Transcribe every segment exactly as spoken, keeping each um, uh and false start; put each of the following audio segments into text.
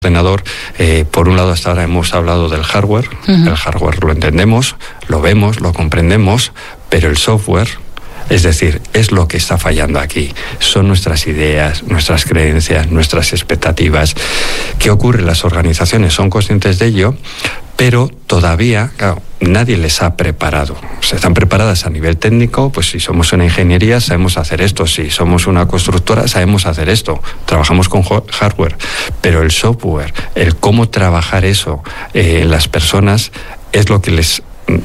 ordenador, eh, por un lado hasta ahora hemos hablado del hardware, uh-huh. El hardware lo entendemos, lo vemos, lo comprendemos, pero el software, es decir, es lo que está fallando aquí. Son nuestras ideas, nuestras creencias, nuestras expectativas. ¿Qué ocurre? Las organizaciones son conscientes de ello, pero todavía, claro, nadie les ha preparado. O sea, están preparadas a nivel técnico, pues si somos una ingeniería sabemos hacer esto, si somos una constructora sabemos hacer esto, trabajamos con hardware, pero el software, el cómo trabajar eso en eh, las personas es lo que les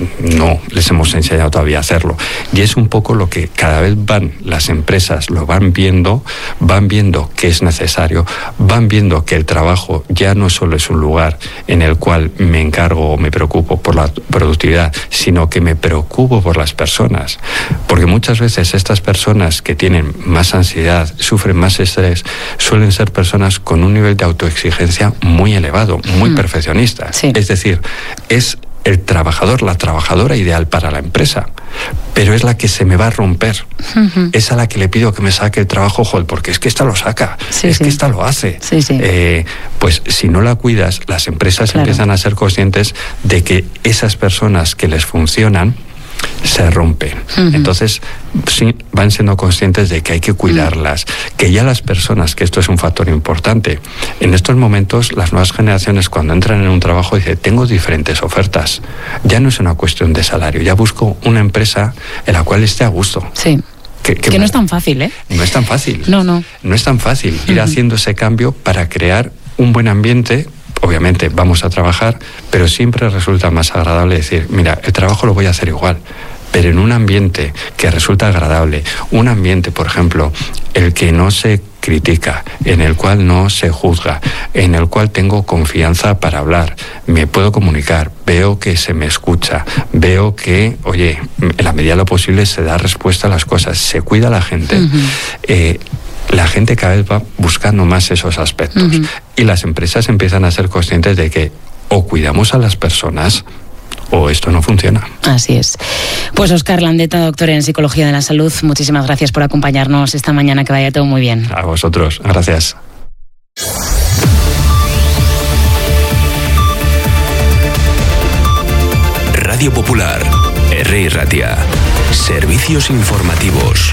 no les hemos enseñado todavía a hacerlo. Y es un poco lo que cada vez van las empresas, lo van viendo, van viendo que es necesario, van viendo que el trabajo ya no solo es un lugar en el cual me encargo o me preocupo por la productividad, sino que me preocupo por las personas. Porque muchas veces estas personas que tienen más ansiedad, sufren más estrés, suelen ser personas con un nivel de autoexigencia muy elevado, muy mm. perfeccionista. Sí. Es decir, es el trabajador, la trabajadora ideal para la empresa, pero es la que se me va a romper. Uh-huh. Es a la que le pido que me saque el trabajo, joder, porque es que esta lo saca, sí, es sí. que esta lo hace. Sí, sí. Eh, pues si no la cuidas, las empresas claro. empiezan a ser conscientes de que esas personas que les funcionan se rompen. Uh-huh. Entonces, sí, van siendo conscientes de que hay que cuidarlas, uh-huh. que ya las personas, que esto es un factor importante, en estos momentos las nuevas generaciones cuando entran en un trabajo dicen, tengo diferentes ofertas, ya no es una cuestión de salario, ya busco una empresa en la cual esté a gusto. Sí. Que, que, que no es tan fácil, ¿eh? No es tan fácil. No, no. No es tan fácil ir uh-huh. haciendo ese cambio para crear un buen ambiente. Obviamente vamos a trabajar, pero siempre resulta más agradable decir, mira, el trabajo lo voy a hacer igual, pero en un ambiente que resulta agradable, un ambiente, por ejemplo, el que no se critica, en el cual no se juzga, en el cual tengo confianza para hablar, me puedo comunicar, veo que se me escucha, veo que, oye, en la medida de lo posible se da respuesta a las cosas, se cuida a la gente. Uh-huh. Eh, la gente cada vez va buscando más esos aspectos. Uh-huh. Y las empresas empiezan a ser conscientes de que o cuidamos a las personas o esto no funciona. Así es. Pues Óscar Landeta, doctor en Psicología de la Salud, muchísimas gracias por acompañarnos esta mañana, que vaya todo muy bien. A vosotros, gracias. Radio Popular, R I Ratia, servicios informativos.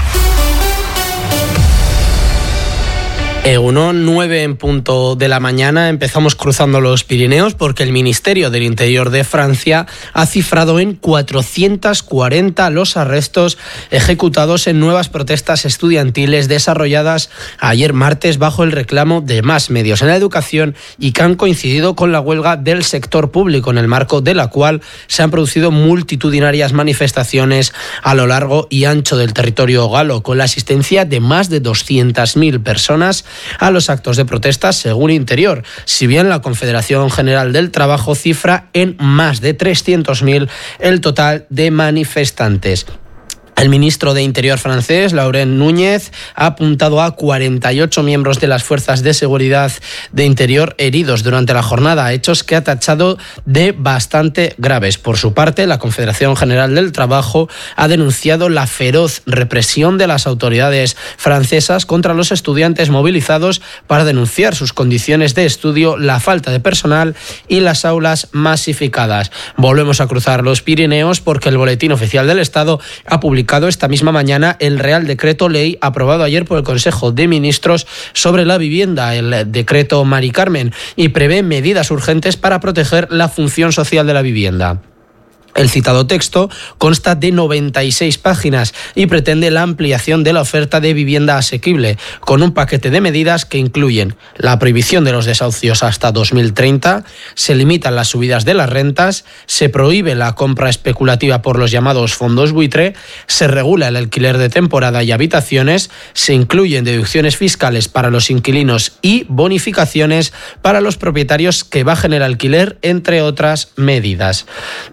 Egunon, nueve en punto de la mañana. Empezamos cruzando los Pirineos porque el Ministerio del Interior de Francia ha cifrado en cuatrocientos cuarenta los arrestos ejecutados en nuevas protestas estudiantiles desarrolladas ayer martes bajo el reclamo de más medios en la educación y que han coincidido con la huelga del sector público, en el marco de la cual se han producido multitudinarias manifestaciones a lo largo y ancho del territorio galo, con la asistencia de más de doscientas mil personas a los actos de protesta, según Interior, si bien la Confederación General del Trabajo cifra en más de trescientos mil el total de manifestantes. El ministro de Interior francés, Laurent Núñez, ha apuntado a cuarenta y ocho miembros de las fuerzas de seguridad de Interior heridos durante la jornada, hechos que ha tachado de bastante graves. Por su parte, la Confederación General del Trabajo ha denunciado la feroz represión de las autoridades francesas contra los estudiantes movilizados para denunciar sus condiciones de estudio, la falta de personal y las aulas masificadas. Volvemos a cruzar los Pirineos porque el Boletín Oficial del Estado ha publicado esta misma mañana el Real Decreto Ley aprobado ayer por el Consejo de Ministros sobre la vivienda, el decreto Mari Carmen, y prevé medidas urgentes para proteger la función social de la vivienda. El citado texto consta de noventa y seis páginas y pretende la ampliación de la oferta de vivienda asequible, con un paquete de medidas que incluyen la prohibición de los desahucios hasta dos mil treinta, se limitan las subidas de las rentas, se prohíbe la compra especulativa por los llamados fondos buitre, se regula el alquiler de temporada y habitaciones, se incluyen deducciones fiscales para los inquilinos y bonificaciones para los propietarios que bajen el alquiler, entre otras medidas. Venimos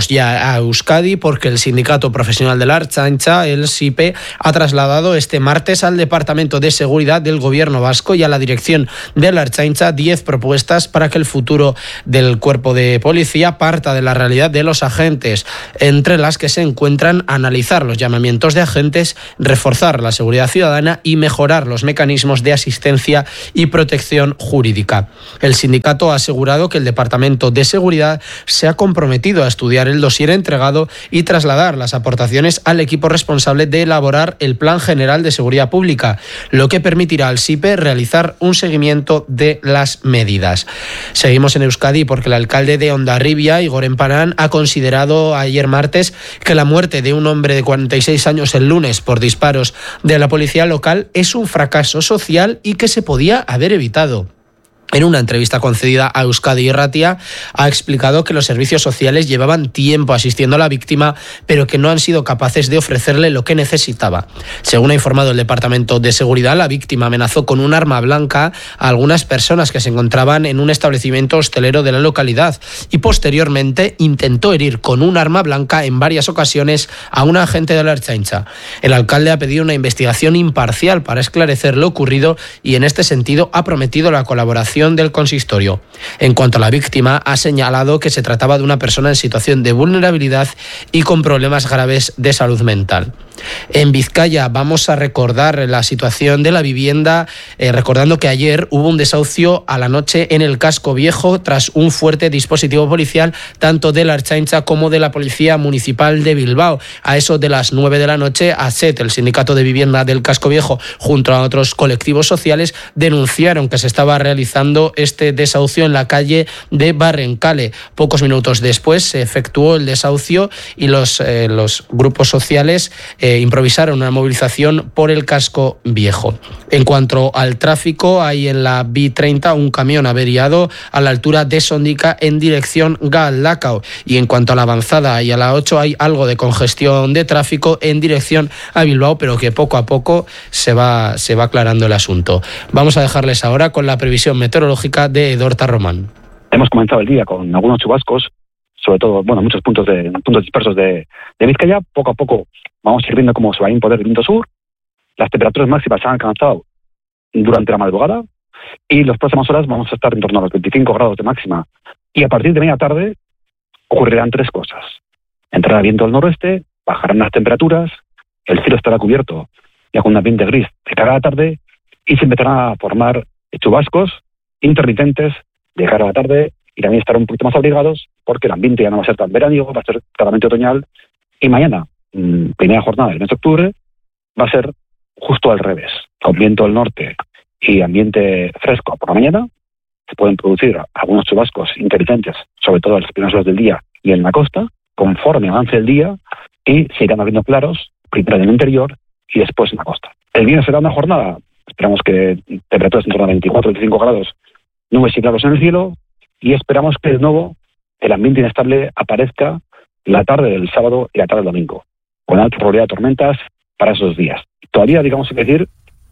Venimos ya a Euskadi porque el Sindicato Profesional de la Ertzaintza, el S I P E, ha trasladado este martes al Departamento de Seguridad del Gobierno Vasco y a la Dirección de la Ertzaintza diez propuestas para que el futuro del cuerpo de policía parta de la realidad de los agentes, entre las que se encuentran analizar los llamamientos de agentes, reforzar la seguridad ciudadana y mejorar los mecanismos de asistencia y protección jurídica. El sindicato ha asegurado que el Departamento de Seguridad se ha comprometido a estudiar el dossier entregado y trasladar las aportaciones al equipo responsable de elaborar el Plan General de Seguridad Pública, lo que permitirá al S I P E realizar un seguimiento de las medidas. Seguimos en Euskadi porque el alcalde de Hondarribia, Igor Emparán, ha considerado ayer martes que la muerte de un hombre de cuarenta y seis años el lunes por disparos de la policía local es un fracaso social y que se podía haber evitado. En una entrevista concedida a Euskadi Irratia, ha explicado que los servicios sociales llevaban tiempo asistiendo a la víctima, pero que no han sido capaces de ofrecerle lo que necesitaba. Según ha informado el Departamento de Seguridad, la víctima amenazó con un arma blanca a algunas personas que se encontraban en un establecimiento hostelero de la localidad y posteriormente intentó herir con un arma blanca en varias ocasiones a un agente de la Ertzaintza. El alcalde ha pedido una investigación imparcial para esclarecer lo ocurrido y en este sentido ha prometido la colaboración del consistorio. En cuanto a la víctima, ha señalado que se trataba de una persona en situación de vulnerabilidad y con problemas graves de salud mental. En Vizcaya vamos a recordar la situación de la vivienda, eh, recordando que ayer hubo un desahucio a la noche en el Casco Viejo tras un fuerte dispositivo policial tanto de la Ertzaintza como de la Policía Municipal de Bilbao. A eso de las nueve de la noche, ASET, el Sindicato de Vivienda del Casco Viejo, junto a otros colectivos sociales, denunciaron que se estaba realizando este desahucio en la calle de Barrencale. Pocos minutos después se efectuó el desahucio y los, eh, los grupos sociales eh, improvisaron una movilización por el Casco Viejo. En cuanto al tráfico, hay en la B treinta un camión averiado a la altura de Sondica en dirección Galdakao. Y en cuanto a la avanzada y a la ocho, hay algo de congestión de tráfico en dirección a Bilbao, pero que poco a poco se va, se va aclarando el asunto. Vamos a dejarles ahora con la previsión meteorológica de Edorta Román. Hemos comenzado el día con algunos chubascos, sobre todo, bueno, muchos puntos de puntos dispersos de, de Vizcaya. Poco a poco vamos a ir viendo cómo se va a imponer el viento sur. Las temperaturas máximas se han alcanzado durante la madrugada y las próximas horas vamos a estar en torno a los veinticinco grados de máxima. Y a partir de media tarde ocurrirán tres cosas. Entrará viento del noroeste, bajarán las temperaturas, el cielo estará cubierto ya con un ambiente gris de cara a la tarde y se empezarán a formar chubascos intermitentes de cara a la tarde y también estarán un poquito más abrigados porque el ambiente ya no va a ser tan veraniego, va a ser claramente otoñal. Y mañana, primera jornada del mes de octubre, va a ser justo al revés. Con viento del norte y ambiente fresco por la mañana, se pueden producir algunos chubascos intermitentes, sobre todo en las primeras horas del día y en la costa, conforme avance el día, y se irán abriendo claros, primero en el interior y después en la costa. El viernes será una jornada, esperamos que temperaturas en torno a veinticuatro a veinticinco grados, nubes y claros en el cielo, y esperamos que de nuevo el ambiente inestable aparezca la tarde del sábado y la tarde del domingo, con alta probabilidad de tormentas para esos días. Todavía, digamos, hay que decir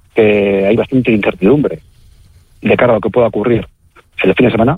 que hay bastante incertidumbre de cara a lo que pueda ocurrir el fin de semana.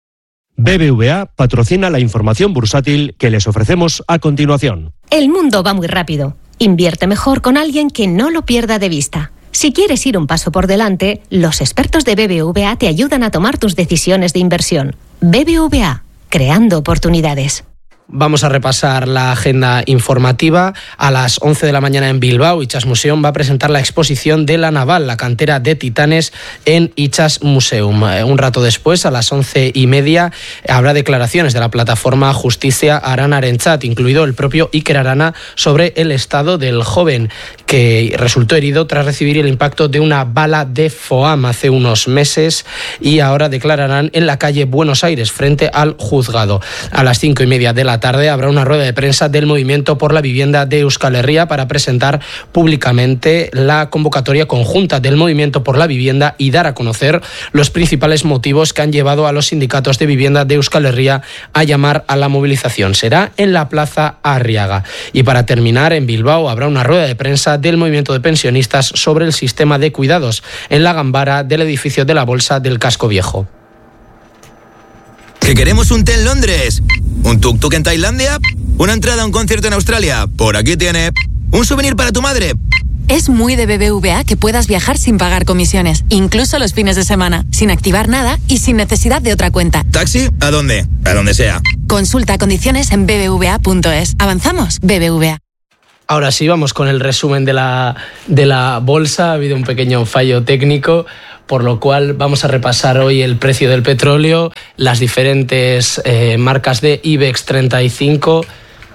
B B V A patrocina la información bursátil que les ofrecemos a continuación. El mundo va muy rápido. Invierte mejor con alguien que no lo pierda de vista. Si quieres ir un paso por delante, los expertos de B B V A te ayudan a tomar tus decisiones de inversión. B B V A, creando oportunidades. Vamos a repasar la agenda informativa. A las once de la mañana en Bilbao, Itxas Museum va a presentar la exposición de La Naval, la cantera de titanes, en Itxas Museum. Un rato después, a las once y media, habrá declaraciones de la plataforma Justicia Arana Arentzat, incluido el propio Iker Arana, sobre el estado del joven que resultó herido tras recibir el impacto de una bala de FOAM hace unos meses y ahora declararán en la calle Buenos Aires frente al juzgado. A las cinco y media de la tarde habrá una rueda de prensa del Movimiento por la Vivienda de Euskal Herria para presentar públicamente la convocatoria conjunta del Movimiento por la Vivienda y dar a conocer los principales motivos que han llevado a los sindicatos de vivienda de Euskal Herria a llamar a la movilización. Será en la Plaza Arriaga. Y para terminar, en Bilbao habrá una rueda de prensa del Movimiento de Pensionistas sobre el sistema de cuidados en la gambara del edificio de la Bolsa del Casco Viejo. ¿Que queremos un té en Londres? ¿Un tuk-tuk en Tailandia? ¿Una entrada a un concierto en Australia? Por aquí tiene. ¿Un souvenir para tu madre? Es muy de B B V A que puedas viajar sin pagar comisiones, incluso los fines de semana, sin activar nada y sin necesidad de otra cuenta. ¿Taxi? ¿A dónde? A donde sea. Consulta condiciones en b b v a punto es. Avanzamos, B B V A. Ahora sí, vamos con el resumen de la, de la bolsa. Ha habido un pequeño fallo técnico, por lo cual vamos a repasar hoy el precio del petróleo, las diferentes eh, marcas de IBEX treinta y cinco...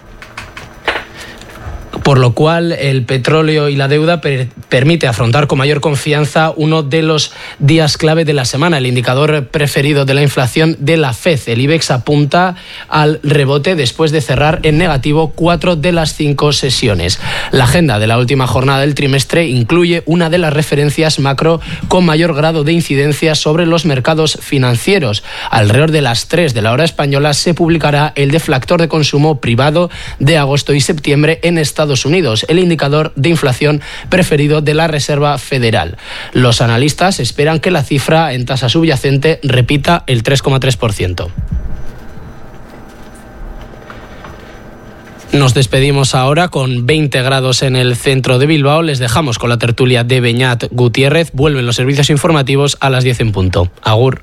Por lo cual el petróleo y la deuda per- permite afrontar con mayor confianza uno de los días clave de la semana. El indicador preferido de la inflación de la Fed, el IBEX, apunta al rebote después de cerrar en negativo cuatro de las cinco sesiones. La agenda de la última jornada del trimestre incluye una de las referencias macro con mayor grado de incidencia sobre los mercados financieros. Alrededor de las tres de la hora española se publicará el deflactor de consumo privado de agosto y septiembre en Estados Unidos, el indicador de inflación preferido de la Reserva Federal. Los analistas esperan que la cifra en tasa subyacente repita el tres coma tres por ciento. Nos despedimos ahora con veinte grados en el centro de Bilbao. Les dejamos con la tertulia de Beñat Gutiérrez. Vuelven los servicios informativos a las diez en punto. Agur.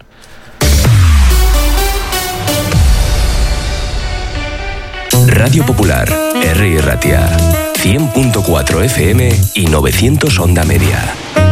Radio Popular, R. Ratia, cien punto cuatro F M y novecientos Onda Media.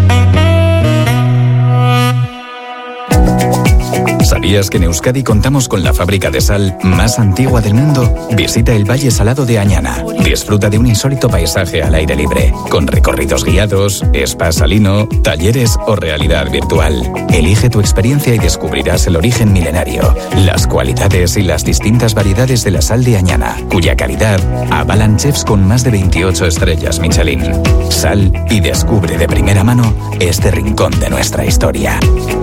¿Sabías que en Euskadi contamos con la fábrica de sal más antigua del mundo? Visita el Valle Salado de Añana. Disfruta de un insólito paisaje al aire libre, con recorridos guiados, spa salino, talleres o realidad virtual. Elige tu experiencia y descubrirás el origen milenario, las cualidades y las distintas variedades de la sal de Añana, cuya calidad avalan chefs con más de veintiocho estrellas Michelin. Sal y descubre de primera mano este rincón de nuestra historia.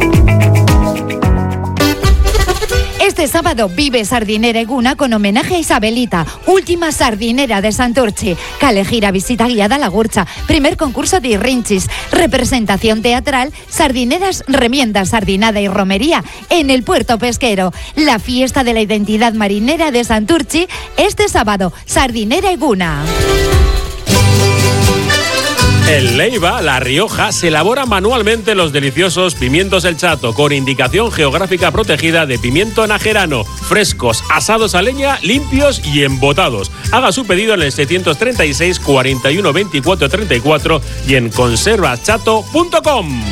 Este sábado vive Sardinera Eguna con homenaje a Isabelita, última sardinera de Santurchi. Cale gira visita guiada a la Gurcha, primer concurso de Irrinchis, representación teatral, sardineras, remiendas, sardinada y romería en el puerto pesquero. La fiesta de la identidad marinera de Santurchi este sábado, Sardinera Eguna. En Leiva, La Rioja, se elaboran manualmente los deliciosos pimientos El Chato, con indicación geográfica protegida de pimiento najerano, frescos, asados a leña, limpios y embotados. Haga su pedido en el seiscientos treinta y seis, cuarenta y uno, veinticuatro, treinta y cuatro y en conservas chato punto com.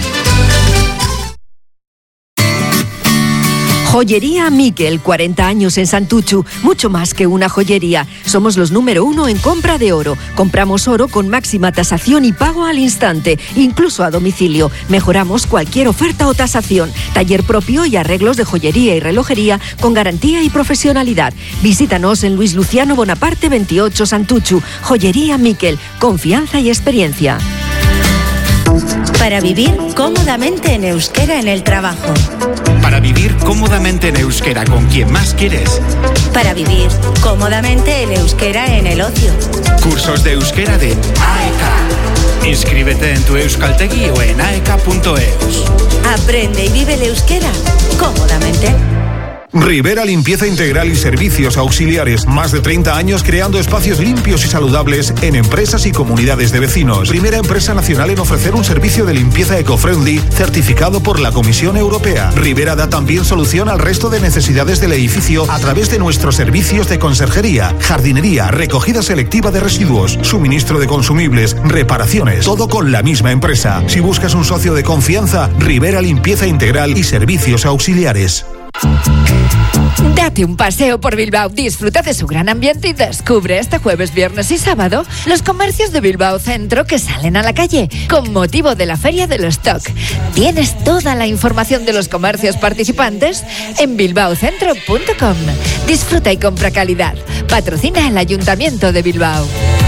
Joyería Miquel, cuarenta años en Santuchu, mucho más que una joyería. Somos los número uno en compra de oro. Compramos oro con máxima tasación y pago al instante, incluso a domicilio. Mejoramos cualquier oferta o tasación. Taller propio y arreglos de joyería y relojería con garantía y profesionalidad. Visítanos en Luis Luciano Bonaparte veintiocho Santuchu. Joyería Miquel, confianza y experiencia. Para vivir cómodamente en euskera en el trabajo. Para vivir cómodamente en euskera con quien más quieres. Para vivir cómodamente en euskera en el ocio. Cursos de euskera de A E K. Inscríbete en tu euskaltegi o en a e k punto e u s. Aprende y vive el euskera cómodamente. Rivera Limpieza Integral y Servicios Auxiliares. Más de treinta años creando espacios limpios y saludables en empresas y comunidades de vecinos. Primera empresa nacional en ofrecer un servicio de limpieza eco-friendly certificado por la Comisión Europea. Rivera da también solución al resto de necesidades del edificio a través de nuestros servicios de conserjería, jardinería, recogida selectiva de residuos, suministro de consumibles, reparaciones. Todo con la misma empresa. Si buscas un socio de confianza, Rivera Limpieza Integral y Servicios Auxiliares. Date un paseo por Bilbao, disfruta de su gran ambiente y descubre este jueves, viernes y sábado los comercios de Bilbao Centro que salen a la calle con motivo de la Feria del Stock. Tienes toda la información de los comercios participantes en bilbao centro punto com. Disfruta y compra calidad. Patrocina el Ayuntamiento de Bilbao.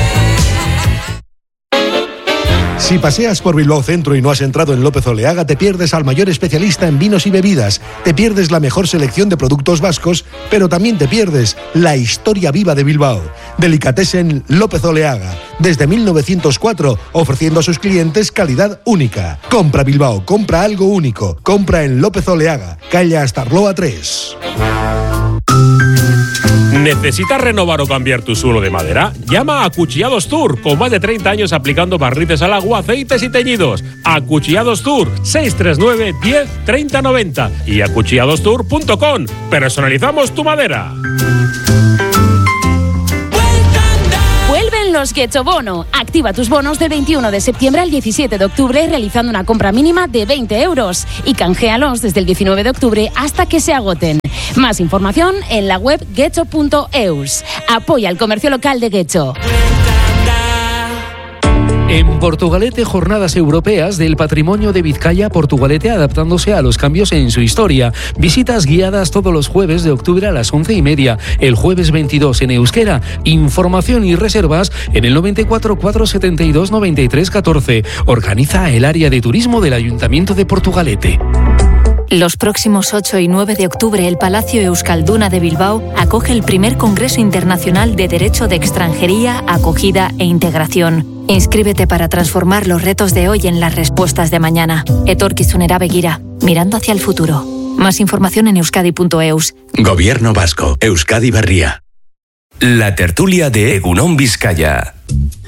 Si paseas por Bilbao Centro y no has entrado en López Oleaga, te pierdes al mayor especialista en vinos y bebidas, te pierdes la mejor selección de productos vascos, pero también te pierdes la historia viva de Bilbao. Delicatessen López Oleaga, desde mil novecientos cuatro, ofreciendo a sus clientes calidad única. Compra Bilbao, compra algo único, compra en López Oleaga, calle Astarloa tres. ¿Necesitas renovar o cambiar tu suelo de madera? Llama a Acuchillados Tour, con más de treinta años aplicando barnices al agua, aceites y teñidos. Acuchillados Tour, seis tres nueve, diez, treinta, noventa y acuchillados tour punto com. Personalizamos tu madera. Vuelven los Getxo Bono. Activa tus bonos del veintiuno de septiembre al diecisiete de octubre realizando una compra mínima de veinte euros y canjealos desde el diecinueve de octubre hasta que se agoten. Más información en la web getxo punto eus. Apoya el comercio local de Getxo. En Portugalete, jornadas europeas del patrimonio de Vizcaya, Portugalete adaptándose a los cambios en su historia. Visitas guiadas todos los jueves de octubre a las once y media. El jueves veintidós en euskera. Información y reservas en el noventa y cuatro, cuatrocientos setenta y dos, noventa y tres, catorce. Organiza el área de turismo del Ayuntamiento de Portugalete. Los próximos ocho y nueve de octubre, el Palacio Euskalduna de Bilbao acoge el primer Congreso Internacional de Derecho de Extranjería, Acogida e Integración. Inscríbete para transformar los retos de hoy en las respuestas de mañana. Etorkizunera begira, mirando hacia el futuro. Más información en euskadi punto eus. Gobierno vasco, Euskadi Berria. La tertulia de Egunon Vizcaya.